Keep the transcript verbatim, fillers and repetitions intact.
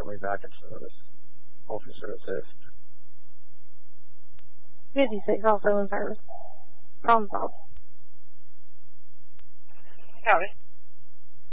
me back in service. Officer assist. fifty-six, also in service. Problem solved.